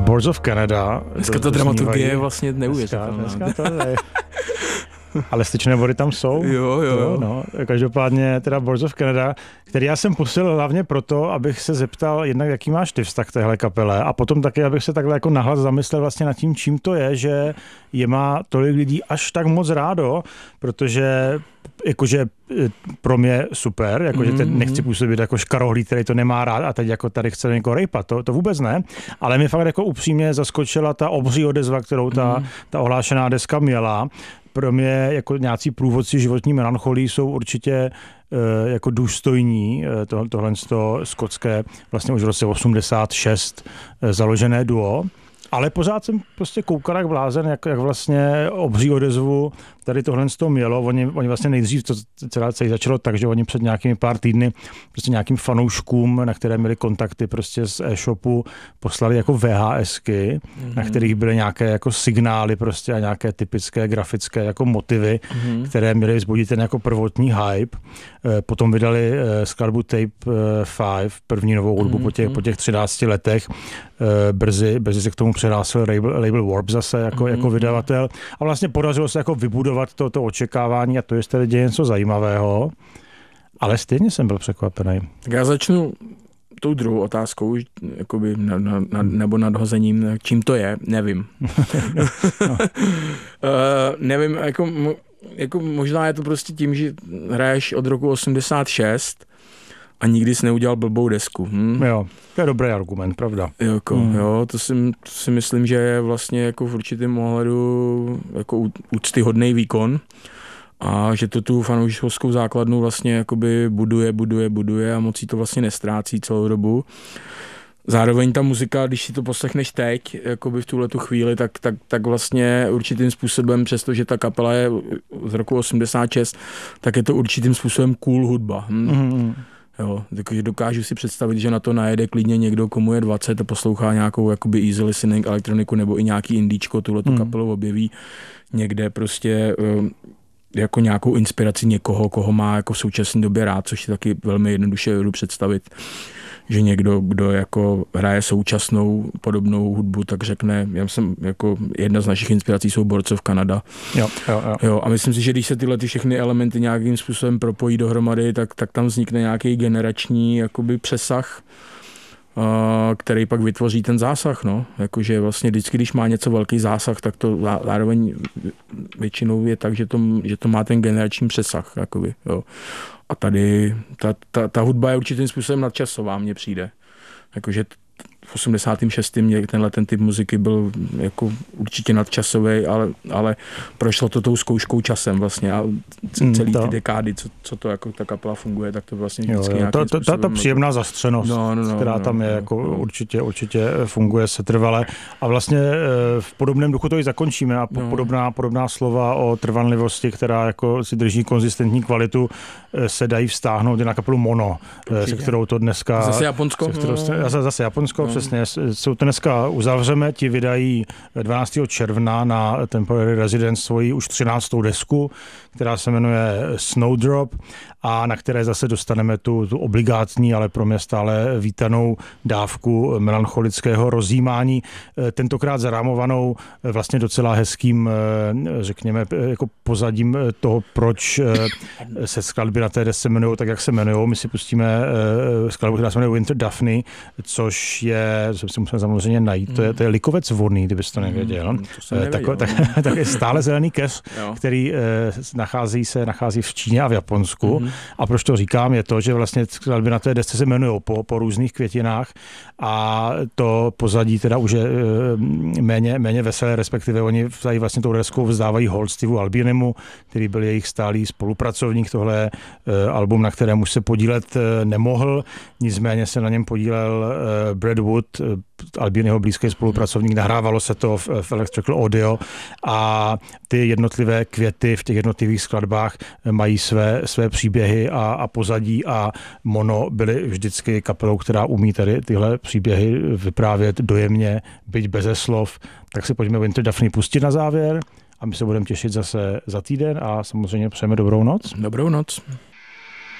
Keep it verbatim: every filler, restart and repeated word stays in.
Boards of Canada. Dneska ta dramaturgie je vlastně neuvěřitelná. Dneska, dneska to je. Ale styčné vody tam jsou. Jo, jo, jo. No, každopádně teda Boards of Canada, který já jsem pustil hlavně proto, abych se zeptal jednak, jaký máš ty vztah k téhle kapele a potom taky, abych se takhle jako nahlas zamyslel vlastně nad tím, čím to je, že je má tolik lidí až tak moc rádo, protože jakože pro mě super, jakože teď nechci působit jako škarohlíd, který to nemá rád a teď jako tady chce někoho rejpat, to, to vůbec ne, ale mě fakt jako upřímně zaskočila ta obří odezva, kterou ta, ta ohlášená deska měla. Pro mě jako nějací průvodci životní melancholii jsou určitě uh, jako důstojní to, tohle skotské vlastně už v roce osmdesát šest uh, založené duo. Ale pořád jsem prostě koukal jak blázen, jak, jak vlastně obří odezvu tady tohle z toho mělo. Oni, oni vlastně nejdřív to celé, celé začalo tak, že oni před nějakými pár týdny prostě nějakým fanouškům, na které měli kontakty prostě z e-shopu, poslali jako VHSky, mm-hmm. na kterých byly nějaké jako signály prostě a nějaké typické grafické jako motivy, mm-hmm. které měly vzbudit ten jako prvotní hype. Potom vydali skladbu Tape pět, první novou hudbu mm-hmm. po těch, po těch třinácti letech. Brzy, brzy se k tomu přihlásil label, label Warp zase jako, mm-hmm. jako vydavatel a vlastně podařilo se jako vybudovat to, to očekávání a to, jestli tady děje něco zajímavého, ale stejně jsem byl překvapený. Tak já začnu tou druhou otázkou, jakoby na, na, na, nebo nadhozením, čím to je, nevím. no. uh, nevím, jako, jako možná je to prostě tím, že hraješ od roku osmdesát šest a nikdy jsi neudělal blbou desku. Hm? Jo, to je dobrý argument, pravda. Jako, hmm. Jo, to si, to si myslím, že je vlastně jako v určitém ohledu jako úctyhodný výkon a že to tu fanouškovskou základnu vlastně jakoby buduje, buduje, buduje a moc jí to vlastně nestrácí celou dobu. Zároveň ta muzika, když si to poslechneš teď, jakoby v tuhletu chvíli, tak, tak, tak vlastně určitým způsobem, přestože ta kapela je z roku osmdesát šest, tak je to určitým způsobem cool hudba. Hm? Hmm. Jo, takže dokážu si představit, že na to najede klidně někdo, komu je dvacet a poslouchá nějakou jakoby easy listening elektroniku nebo i nějaký indíčko, tuhletu hmm. kapelu objeví někde prostě jako nějakou inspiraci někoho, koho má jako v současné době rád, což si taky velmi jednoduše jdu představit, že někdo, kdo jako hraje současnou podobnou hudbu, tak řekne, já jsem jako jedna z našich inspirací jsou Boards of Canada. Jo, jo, jo. Jo, a myslím si, že když se tyhle ty všechny elementy nějakým způsobem propojí dohromady, tak, tak tam vznikne nějaký generační jakoby přesah, uh, který pak vytvoří ten zásah. No. Jakože vlastně vždycky, když má něco velký zásah, tak to zároveň většinou je tak, že to, že to má ten generační přesah. Jakoby, jo. A tady ta, ta, ta hudba je určitým způsobem nadčasová, mně přijde. Jakože v osmdesátém šestém tenhle ten typ muziky byl jako určitě nadčasový, ale, ale prošlo to tou zkouškou časem vlastně a celý ty dekády, co, co to jako ta kapela funguje, tak to vlastně vždycky jo, jo. Ta, ta, ta, ta příjemná zastřenost, no, no, no, která no, tam je, no, jako no. určitě, určitě funguje setrvale. A vlastně v podobném duchu to i zakončíme a no. podobná, podobná slova o trvanlivosti, která jako si drží konzistentní kvalitu, se dají vztáhnout i na kapelu Mono, určitě. Se kterou to dneska... Zase Japonsko? Se kterou, no. Zase Japonsko, no. Přesně. Jsou to dneska uzavřeme, ti vydají dvanáctého června na Temporary Residence svoji už třináctou desku, která se jmenuje Snowdrop a na které zase dostaneme tu, tu obligátní, ale pro mě stále vítanou dávku melancholického rozjímání, tentokrát zarámovanou vlastně docela hezkým, řekněme, jako pozadím toho, proč se skladby na té desce jmenují tak, jak se jmenují. My si pustíme skladbu, která se jmenuje Winter Daphne, což je, co si musíme samozřejmě najít, to je, to je likovec vodný, kdybys to nevěděl. Mm, to nevěděl. Tak, tak, tak je stále zelený keř, který nachází se nachází v Číně a v Japonsku. Mm. A proč to říkám, je to, že vlastně skladby na té desce se jmenují po, po různých květinách a to pozadí teda už je méně, méně veselé, respektive oni tady vlastně tou deskou vzdávají hold Steveu Albinimu, který byl jejich stálý spolupracovník. Tohle album, na kterém už se podílet nemohl, nicméně se na něm podílel Brad Wood, Albiniho blízký spolupracovník, nahrávalo se to v, v Electrical Audio a ty jednotlivé květy v těch jednotlivých skladbách mají své, své příběhy a, a pozadí a Mono byly vždycky kapelou, která umí tady tyhle příběhy vyprávět dojemně, byť beze slov. Tak si pojďme Winter Daphne pustit na závěr a my se budeme těšit zase za týden a samozřejmě přejeme dobrou noc. Dobrou noc.